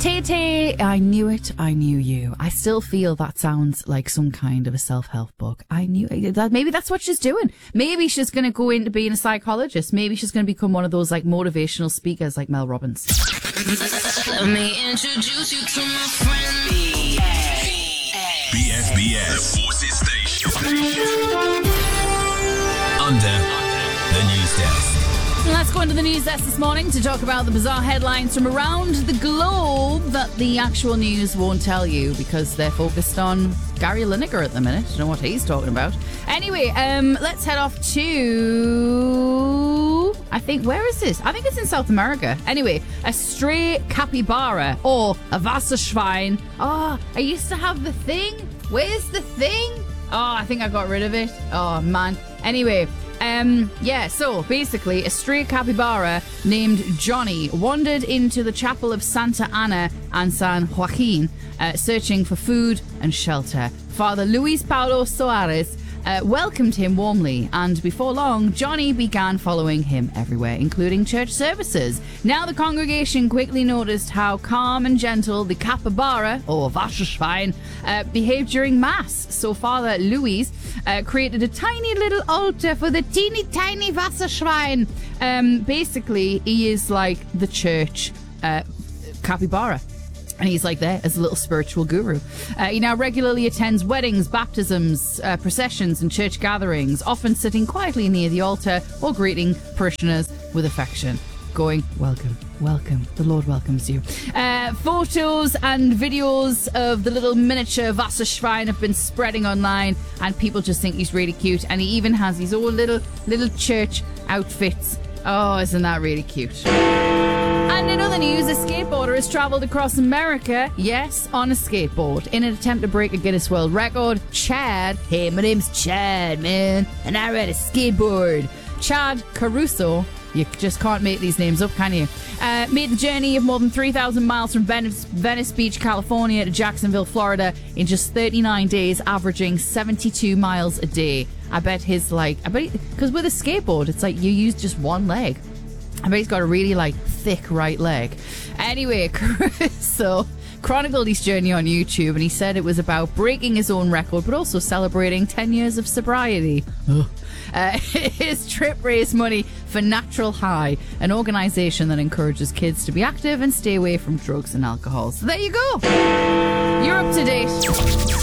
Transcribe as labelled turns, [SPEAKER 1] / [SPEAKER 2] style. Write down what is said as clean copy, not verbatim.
[SPEAKER 1] Tay, I knew it, I knew you. I still feel that sounds like some kind of a self-help book. I knew that. Maybe that's what she's doing. Maybe she's going to go into being a psychologist. Maybe she's going to become one of those like motivational speakers like Mel Robbins.
[SPEAKER 2] Let me introduce you to my friend
[SPEAKER 3] BFBS, the Forces Station. Under the news desk.
[SPEAKER 1] Let's go into the news desk this morning to talk about the bizarre headlines from around the globe that the actual news won't tell you because they're focused on Gary Lineker at the minute. I don't know what he's talking about. Anyway, let's head off to... where is this? I think it's in South America. Anyway, a stray capybara or a Wasserschwein. Oh, I used to have the thing. Where's the thing? Oh, I think I got rid of it. Oh, man. Anyway... so basically a stray capybara named Johnny wandered into the chapel of Santa Ana and San Joaquin, searching for food and shelter. Father Luis Paulo Soares welcomed him warmly, and before long, Johnny began following him everywhere, including church services. Now the congregation quickly noticed how calm and gentle the capybara, or Wasserschwein, behaved during Mass. So Father Luis created a tiny little altar for the teeny tiny Wasserschwein. Basically, he is like the church capybara. And he's like there as a little spiritual guru. He now regularly attends weddings, baptisms, processions and church gatherings, often sitting quietly near the altar or greeting parishioners with affection, going, welcome, welcome, the Lord welcomes you. Photos and videos of the little miniature Wasserschwein have been spreading online, and people just think he's really cute. And he even has his own little church outfits. Oh, isn't that really cute? And in other news, a skateboarder has travelled across America, yes, on a skateboard, in an attempt to break a Guinness World Record. Chad, hey, my name's Chad, man, and I ride a skateboard. Chad Caruso, you just can't make these names up, can you? Made the journey of more than 3,000 miles from Venice Beach, California to Jacksonville, Florida in just 39 days, averaging 72 miles a day. I bet because with a skateboard, it's like you use just one leg. I bet he's got a really thick right leg. Anyway, Caruso chronicled his journey on YouTube, and he said it was about breaking his own record, but also celebrating 10 years of sobriety. His trip raised money for Natural High, an organisation that encourages kids to be active and stay away from drugs and alcohol. So there you go. You're up to date.